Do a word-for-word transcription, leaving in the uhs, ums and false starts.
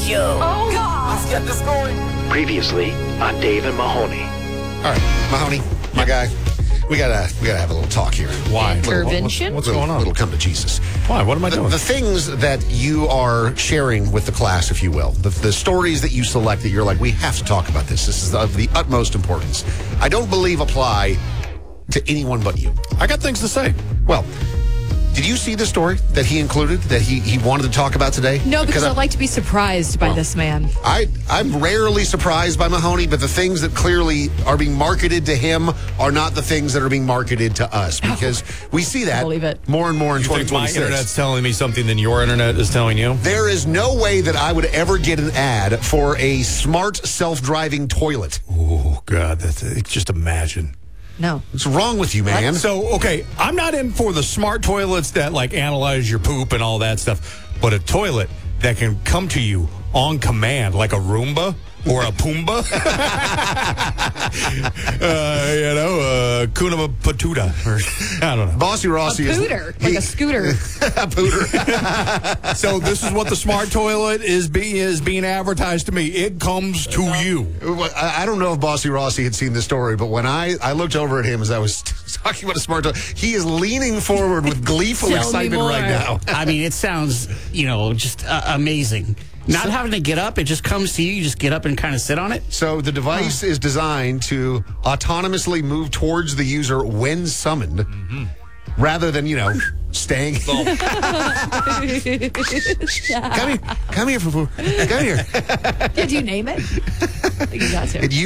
show. Oh, God. Let's get this going. Previously on Dave and Mahoney. All right, Mahoney, my guy, we gotta we gotta have a little talk here. Why? Intervention? What's little, going on? Little come to Jesus. Why? What am I The, doing? the things that you are sharing with the class, if you will, the, the stories that you select that you're like, we have to talk about this. This is of the utmost importance. I don't believe apply to anyone but you. I got things to say. Well, did you see the story that he included that he, he wanted to talk about today? No, because I I- like to be surprised by Well, this man. I, I'm rarely surprised by Mahoney, but the things that clearly are being marketed to him are not the things that are being marketed to us, because we see that believe it. more and more in You think my twenty twenty-six. internet's telling me something than your internet is telling you? There is no way that I would ever get an ad for a smart self-driving toilet. Oh, God. That's, just imagine. No. What's wrong with you, man? So, okay, I'm not in for the smart toilets that, like, analyze your poop and all that stuff, but a toilet that can come to you on command, like a Roomba or a Pumbaa. uh, you know, uh, Kuna Patuta. Or, I don't know. Bossy A Rossi is... pooter, like he- a scooter. a pooter. So this is what the smart toilet is, be, is being advertised to me. It comes to you. I I don't know if Bossy Rossi had seen this story, but when I, I looked over at him as I was talking about a smart toilet, he is leaning forward with gleeful Tell me excitement more. right now. I mean, it sounds, you know, just uh, amazing. Not having to get up, it just comes to you. You just get up and kind of sit on it. So the device is designed to autonomously move towards the user when summoned, Mm-hmm. rather than, you know, staying. come here, come here, Fufu. Come here. Did you name it? I think you got to. It